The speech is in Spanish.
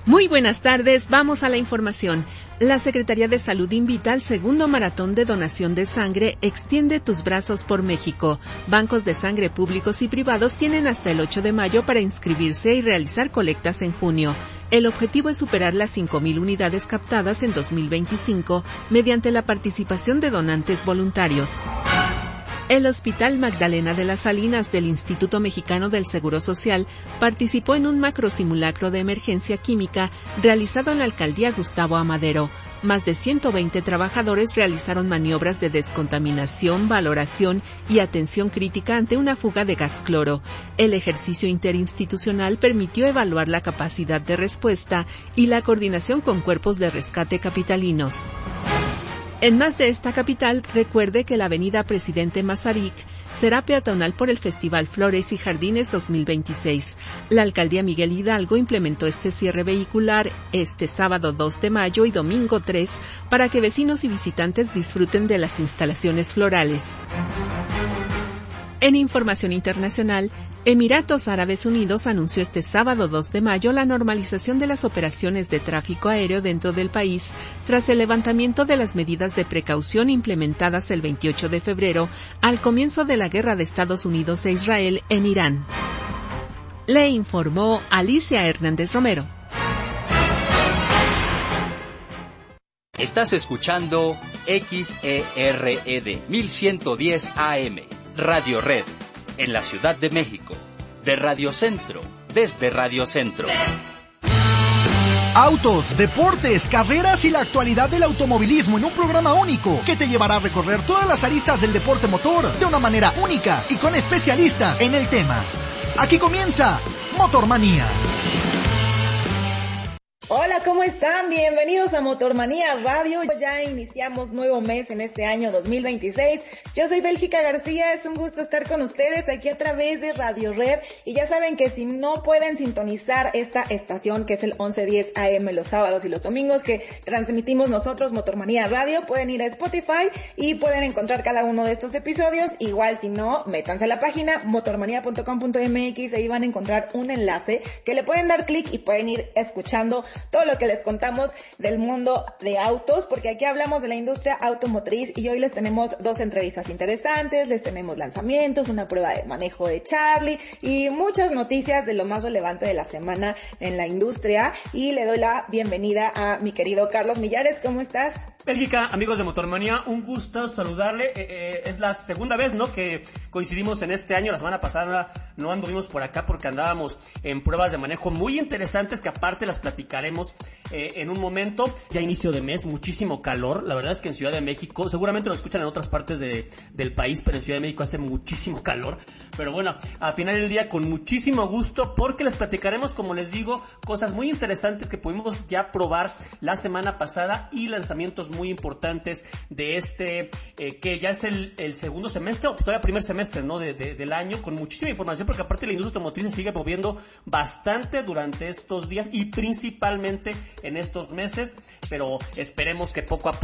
Muy buenas tardes, vamos a la información. La Secretaría de Salud invita al segundo maratón de donación de sangre Extiende tus brazos por México. Bancos de sangre públicos y privados tienen hasta el 8 de mayo para inscribirse y realizar colectas en junio. El objetivo es superar las 5,000 unidades captadas en 2025 mediante la participación de donantes voluntarios. El Hospital Magdalena de las Salinas del Instituto Mexicano del Seguro Social participó en un macrosimulacro de emergencia química realizado en la alcaldía Gustavo Amadero. Más de 120 trabajadores realizaron maniobras de descontaminación, valoración y atención crítica ante una fuga de gas cloro. El ejercicio interinstitucional permitió evaluar la capacidad de respuesta y la coordinación con cuerpos de rescate capitalinos. En más de esta capital, recuerde que la avenida Presidente Mazarik será peatonal por el Festival Flores y Jardines 2026. La alcaldía Miguel Hidalgo implementó este cierre vehicular este sábado 2 de mayo y domingo 3 para que vecinos y visitantes disfruten de las instalaciones florales. En información internacional, Emiratos Árabes Unidos anunció este sábado 2 de mayo la normalización de las operaciones de tráfico aéreo dentro del país tras el levantamiento de las medidas de precaución implementadas el 28 de febrero al comienzo de la guerra de Estados Unidos e Israel en Irán. Le informó Alicia Hernández Romero. Estás escuchando XERED 1110 AM. Radio Red, en la Ciudad de México, de Radio Centro, desde Radio Centro. Autos, deportes, carreras y la actualidad del automovilismo en un programa único que te llevará a recorrer todas las aristas del deporte motor de una manera única y con especialistas en el tema. Aquí comienza Motormanía. Hola, ¿cómo están? Bienvenidos a Motormanía Radio. Ya iniciamos nuevo mes en este año 2026. Yo soy Bélgica García, es un gusto estar con ustedes aquí a través de Radio Red. Y ya saben que si no pueden sintonizar esta estación, que es el 1110 AM los sábados y los domingos que transmitimos nosotros, Motormanía Radio, pueden ir a Spotify y pueden encontrar cada uno de estos episodios. Igual si no, métanse a la página motormanía.com.mx, ahí van a encontrar un enlace que le pueden dar clic y pueden ir escuchando todo lo que les contamos del mundo de autos, porque aquí hablamos de la industria automotriz y hoy les tenemos dos entrevistas interesantes, les tenemos lanzamientos, una prueba de manejo de Charlie y muchas noticias de lo más relevante de la semana en la industria. Y le doy la bienvenida a mi querido Carlos Millares. ¿Cómo estás? Bélgica, amigos de Motormanía, un gusto saludarle. Es la segunda vez, ¿no?, que coincidimos en este año. La semana pasada no anduvimos por acá porque andábamos en pruebas de manejo muy interesantes que aparte las platicaremos en un momento. Ya inicio de mes, muchísimo calor. La verdad es que en Ciudad de México, seguramente lo escuchan en otras partes del país, pero en Ciudad de México hace muchísimo calor. Pero bueno, al final del día con muchísimo gusto porque les platicaremos, como les digo, cosas muy interesantes que pudimos ya probar la semana pasada y lanzamientos muy importantes de este, que ya es el segundo semestre o todavía primer semestre, ¿no?, del año, con muchísima información porque aparte la industria automotriz se sigue moviendo bastante durante estos días y principalmente en estos meses, pero esperemos que poco a poco